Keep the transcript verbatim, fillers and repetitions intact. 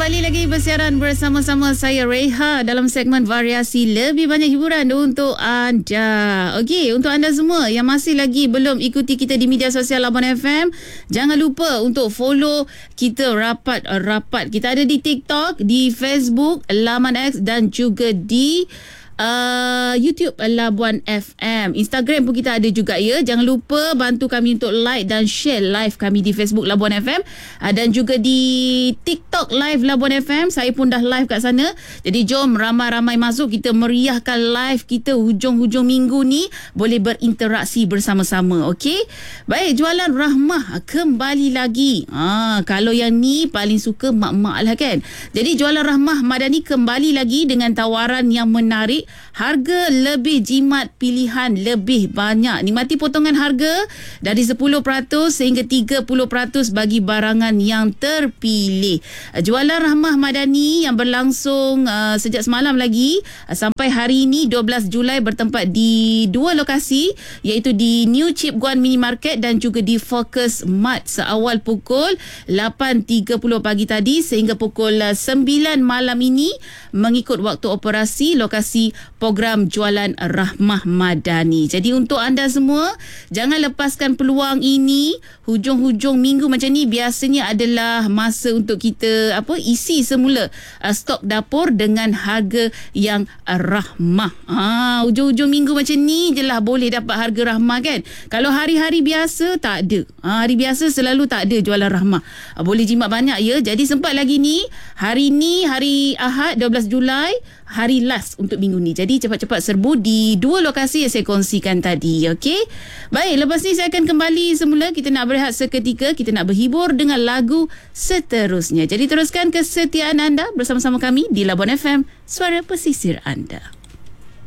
Kembali lagi bersiaran bersama-sama saya Reha dalam segmen variasi lebih banyak hiburan untuk anda. Okey, untuk anda semua yang masih lagi belum ikuti kita di media sosial Labuan F M, jangan lupa untuk follow kita rapat-rapat. Kita ada di TikTok, di Facebook Laman X dan juga di Uh, YouTube Labuan F M. Instagram pun kita ada juga ya. Jangan lupa bantu kami untuk like dan share live kami di Facebook Labuan F M uh, dan juga di TikTok live Labuan F M. Saya pun dah live kat sana. Jadi jom ramai-ramai masuk, kita meriahkan live kita hujung-hujung minggu ni, boleh berinteraksi bersama-sama. Okey. Baik, jualan rahmah kembali lagi. Ah, kalau yang ni paling suka mak-mak lah kan. Jadi jualan rahmah Madani kembali lagi dengan tawaran yang menarik. Harga lebih jimat, pilihan lebih banyak. Nikmati potongan harga dari sepuluh peratus sehingga tiga puluh peratus bagi barangan yang terpilih. Jualan Rahmah Madani yang berlangsung uh, sejak semalam lagi uh, sampai hari ini dua belas Julai bertempat di dua lokasi, iaitu di New Chip Guan Mini Market dan juga di Focus Mart seawal pukul lapan tiga puluh pagi tadi sehingga pukul sembilan malam ini mengikut waktu operasi lokasi program jualan Rahmah Madani. Jadi untuk anda semua, jangan lepaskan peluang ini. Hujung-hujung minggu macam ni biasanya adalah masa untuk kita apa isi semula uh, stok dapur dengan harga yang uh, rahmah. Ha, hujung-hujung minggu macam ni je lah boleh dapat harga rahmah kan. Kalau hari-hari biasa tak ada. Ha, hari biasa selalu tak ada jualan rahmah. Uh, boleh jimat banyak ya. Jadi sempat lagi ni, hari ni hari Ahad dua belas Julai, hari last untuk minggu ni. Jadi cepat-cepat serbu di dua lokasi yang saya kongsikan tadi. Okey. Baik, lepas ni saya akan kembali semula. Kita nak berehat seketika. Kita nak berhibur dengan lagu seterusnya. Jadi teruskan kesetiaan anda bersama-sama kami di Labuan F M, suara pesisir anda.